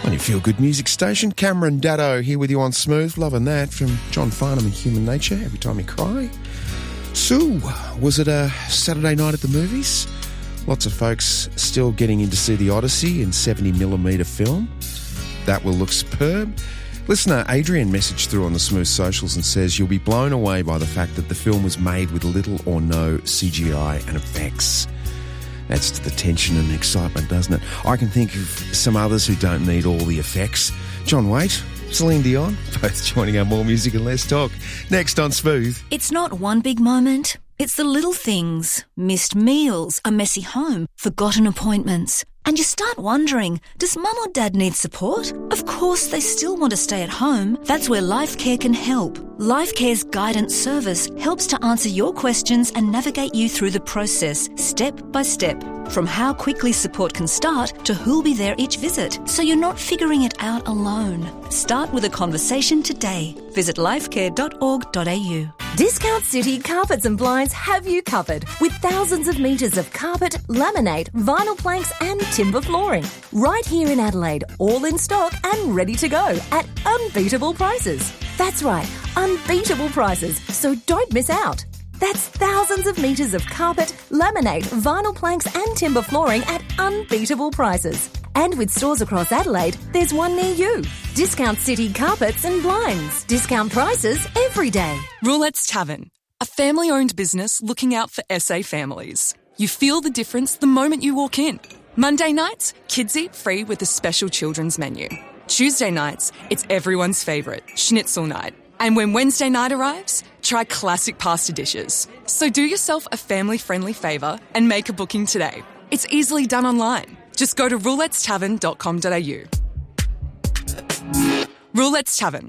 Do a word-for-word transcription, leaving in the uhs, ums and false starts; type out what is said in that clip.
On your Feel Good Music station, Cameron Daddo here with you on Smooth. Loving that from John Farnham and Human Nature, Every Time You Cry. Sue, was it a Saturday night at the movies? Lots of folks still getting in to see The Odyssey in seventy millimetre film. That will look superb. Listener Adrian messaged through on the Smooth socials and says you'll be blown away by the fact that the film was made with little or no C G I and effects. Adds to the tension and excitement, doesn't it? I can think of some others who don't need all the effects. John Waite, Celine Dion, both joining our More Music and Less Talk. Next on Smooth. It's not one big moment. It's the little things. Missed meals, a messy home, forgotten appointments. And you start wondering, does mum or dad need support? Of course they still want to stay at home. That's where LifeCare can help. LifeCare's guidance service helps to answer your questions and navigate you through the process, step by step. From how quickly support can start to who'll be there each visit, so you're not figuring it out alone. Start with a conversation today. Visit lifecare dot org dot a u. Discount City Carpets and Blinds have you covered with thousands of metres of carpet, laminate, vinyl planks and timber flooring. Right here in Adelaide, all in stock and ready to go at unbeatable prices. That's right, unbeatable prices, so don't miss out. That's thousands of metres of carpet, laminate, vinyl planks and timber flooring at unbeatable prices. And with stores across Adelaide, there's one near you. Discount City Carpets and Blinds. Discount prices every day. Roulette's Tavern, a family-owned business looking out for S A families. You feel the difference the moment you walk in. Monday nights, kids eat free with a special children's menu. Tuesday nights, it's everyone's favourite, schnitzel night. And when Wednesday night arrives, try classic pasta dishes. So do yourself a family-friendly favour and make a booking today. It's easily done online. Just go to roulettes tavern dot com dot a u. Roulette's Tavern,